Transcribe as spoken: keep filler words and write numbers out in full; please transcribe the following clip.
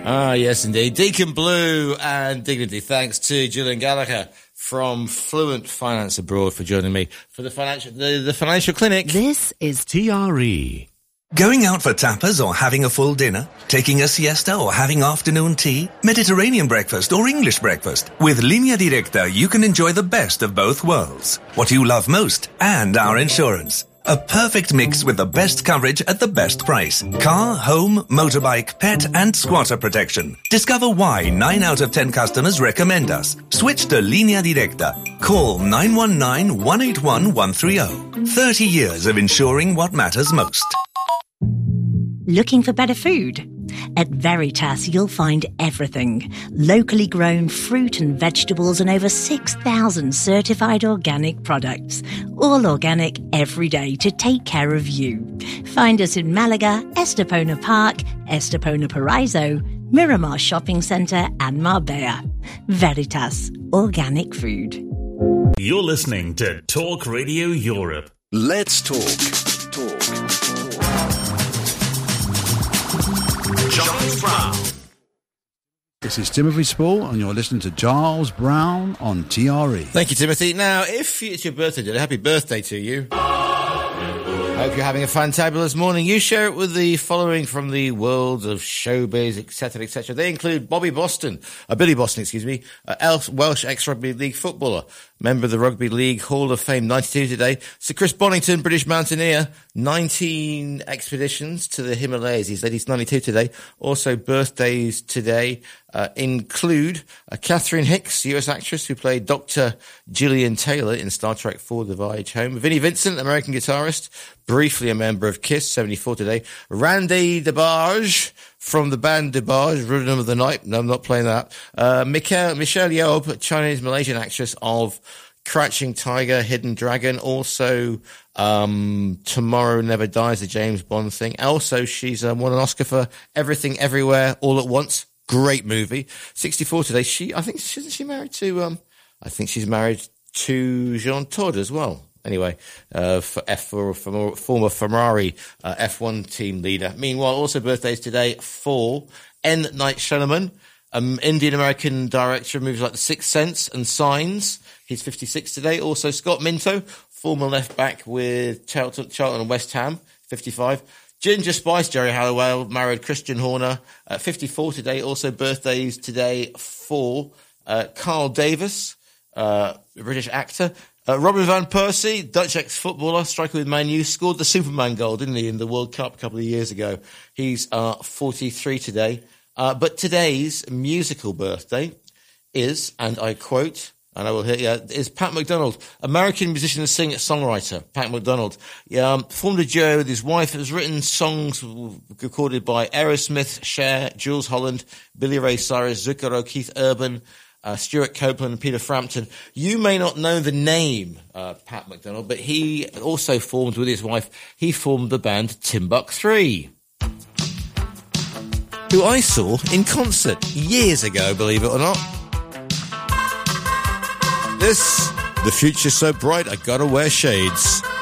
Ah, yes, indeed. Deacon Blue and Dignity. Thanks to Julian Gallagher from Fluent Finance Abroad for joining me for the financial the, the financial clinic. This is T R E. Going out for tapas or having a full dinner? Taking a siesta or having afternoon tea? Mediterranean breakfast or English breakfast? With Línea Directa, you can enjoy the best of both worlds. What you love most and our insurance. A perfect mix with the best coverage at the best price. Car, home, motorbike, pet and squatter protection. Discover why nine out of ten customers recommend us. Switch to Línea Directa. Call nine one nine, one eight one, one three zero. thirty years of insuring what matters most. Looking for better food? At Veritas, you'll find everything. Locally grown fruit and vegetables and over six thousand certified organic products. All organic every day to take care of you. Find us in Malaga, Estepona Park, Estepona Paraiso, Miramar Shopping Centre and Marbella. Veritas, organic food. You're listening to Talk Radio Europe. Let's talk. Talk. Giles Brown. This is Timothy Spall, and you're listening to Giles Brown on T R E. Thank you, Timothy. Now, if it's your birthday today, happy birthday to you. Hope you're having a fantabulous morning. You share it with the following from the world of showbiz, et cetera, et cetera. They include Bobby Boston, uh, Billy Boston, excuse me, uh, Welsh ex-Rugby League footballer, member of the Rugby League Hall of Fame, ninety-two today. Sir Chris Bonington, British mountaineer, nineteen expeditions to the Himalayas. He's he's ninety-two today. Also, birthdays today uh, include uh, Catherine Hicks, U S actress who played Doctor Gillian Taylor in Star Trek four, The Voyage Home. Vinnie Vincent, American guitarist, briefly a member of Kiss, seventy-four today. Randy DeBarge from the band DeBarge, Rhythm of the Night. No, I'm not playing that. Uh, Michelle, Michelle Yeoh, Chinese-Malaysian actress of Crouching Tiger, Hidden Dragon. Also, um, Tomorrow Never Dies, the James Bond thing. Also, she's um, won an Oscar for Everything Everywhere All at Once. Great movie. sixty-four today. She, I think, isn't she married to, um, I think she's married to Jean Todt as well. Anyway, uh, for F for, for former Ferrari uh, F one team leader. Meanwhile, also birthdays today for M. Night Shyamalan, um, Indian-American director of movies like The Sixth Sense and Signs. He's fifty-six today. Also, Scott Minto, former left-back with Charlton, Charlton and West Ham, fifty-five. Ginger Spice, Jerry Halliwell, married Christian Horner, uh, fifty-four today. Also birthdays today for uh, Carl Davis, uh, a British actor. Uh, Robin van Persie, Dutch ex-footballer, striker with Man U, scored the Superman goal, didn't he, in the World Cup a couple of years ago. He's uh, forty-three today. Uh, but today's musical birthday is, and I quote, and I will hear, yeah, is Pat McDonald, American musician and singer songwriter. Pat McDonald, yeah, um, formed a duo with his wife. Has written songs recorded by Aerosmith, Cher, Jules Holland, Billy Ray Cyrus, Zucchero, Keith Urban, Uh, Stuart Copeland and Peter Frampton. You may not know the name, uh, Pat McDonald, but he also formed with his wife, he formed the band Timbuk three, who I saw in concert years ago, believe it or not. This, the future's so bright, I gotta wear shades.